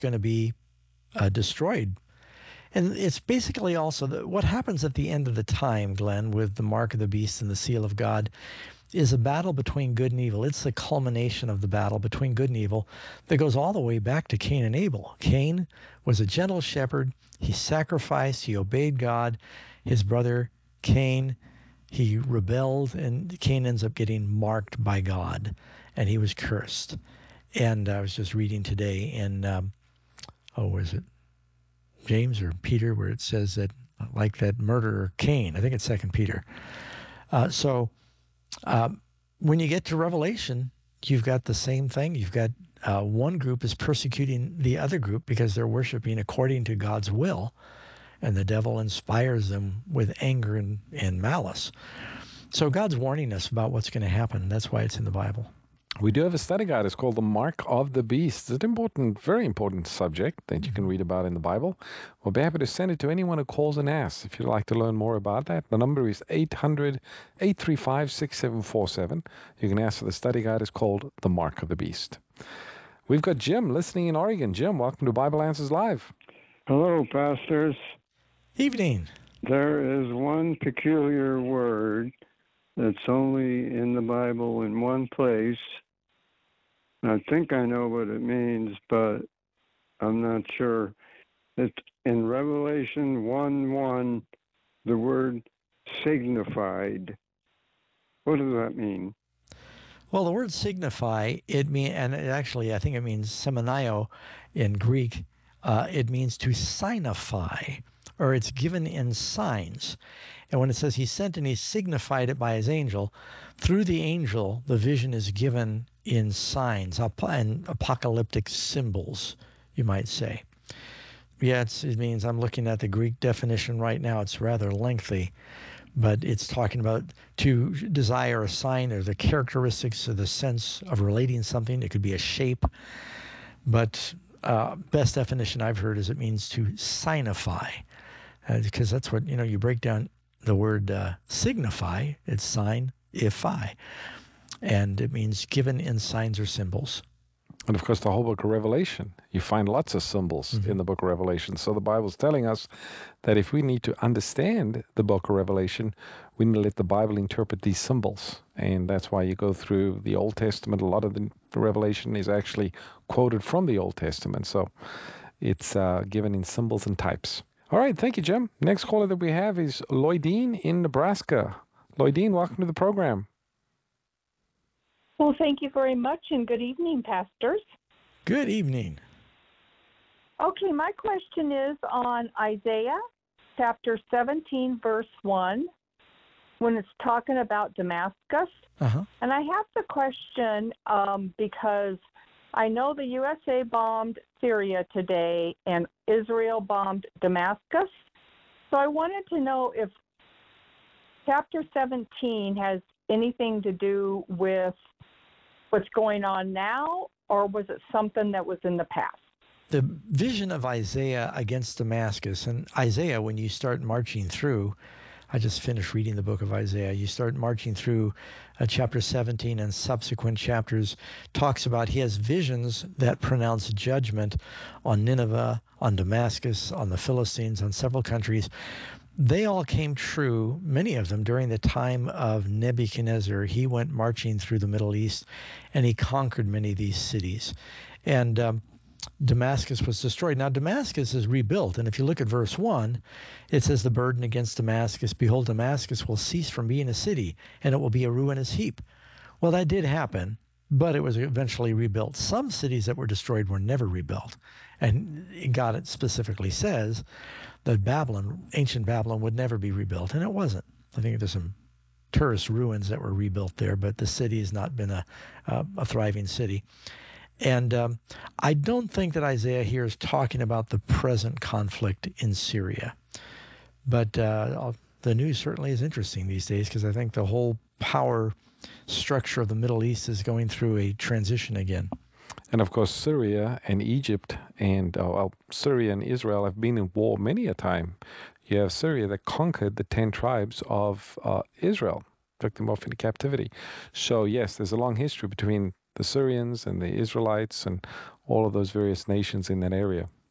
going to be destroyed. And it's basically also what happens at the end of the time, Glenn, with the mark of the beast and the seal of God, is a battle between good and evil. It's the culmination of the battle between good and evil that goes all the way back to Cain and Abel. Cain was a gentle shepherd. He sacrificed. He obeyed God. His brother Cain, he rebelled, and Cain ends up getting marked by God, and he was cursed. And I was just reading today in, was it James or Peter, where it says that, like that murderer Cain, I think it's 2 Peter. When you get to Revelation, you've got the same thing. You've got one group is persecuting the other group because they're worshiping according to God's will, and the devil inspires them with anger and malice. So God's warning us about what's going to happen. That's why it's in the Bible. We do have a study guide. It's called The Mark of the Beast. It's an important, very important subject that you can read about in the Bible. We'll be happy to send it to anyone who calls and asks. If you'd like to learn more about that, the number is 800-835-6747. You can ask for the study guide. It's called The Mark of the Beast. We've got Jim listening in Oregon. Jim, welcome to Bible Answers Live. Hello, pastors. Evening. There is one peculiar word that's only in the Bible in one place. I think I know what it means, but I'm not sure. It's in Revelation 1:1, the word signified. What does that mean? Well, the word signify, I think it means semenio in Greek. It means to signify, or it's given in signs. And when it says he sent and he signified it by his angel, through the angel, the vision is given in signs and apocalyptic symbols, you might say. Yeah, it means, I'm looking at the Greek definition right now. It's rather lengthy, but it's talking about to desire a sign or the characteristics or the sense of relating something. It could be a shape, but best definition I've heard is it means to signify, because that's what, you break down the word signify, it's sign-ify, and it means given in signs or symbols. And of course, the whole book of Revelation, you find lots of symbols in the book of Revelation. So the Bible's telling us that if we need to understand the book of Revelation, we need to let the Bible interpret these symbols. And that's why you go through the Old Testament. A lot of the Revelation is actually quoted from the Old Testament. So it's given in symbols and types. All right, thank you, Jim. Next caller that we have is Lloydine in Nebraska. Lloydine, welcome to the program. Well, thank you very much, and good evening, pastors. Good evening. Okay, my question is on Isaiah chapter 17, verse 1, when it's talking about Damascus. And I have the question because I know the USA bombed Syria today and Israel bombed Damascus. So I wanted to know if chapter 17 has anything to do with what's going on now, or was it something that was in the past? The vision of Isaiah against Damascus, and Isaiah, when you start marching through, I just finished reading the book of Isaiah. You start marching through chapter 17 and subsequent chapters, talks about he has visions that pronounce judgment on Nineveh, on Damascus, on the Philistines, on several countries. They all came true, many of them, during the time of Nebuchadnezzar. He went marching through the Middle East, and he conquered many of these cities. And Damascus was destroyed. Now, Damascus is rebuilt, and if you look at verse 1, it says, the burden against Damascus, behold, Damascus will cease from being a city, and it will be a ruinous heap. Well, that did happen, but it was eventually rebuilt. Some cities that were destroyed were never rebuilt, and God specifically says that Babylon, ancient Babylon, would never be rebuilt, and it wasn't. I think there's some tourist ruins that were rebuilt there, but the city has not been a thriving city. And I don't think that Isaiah here is talking about the present conflict in Syria. But the news certainly is interesting these days, because I think the whole power structure of the Middle East is going through a transition again. And of course, Syria and Egypt and Syria and Israel have been in war many a time. You have Syria that conquered the 10 tribes of Israel, took them off into captivity. So yes, there's a long history between the Syrians and the Israelites and all of those various nations in that area.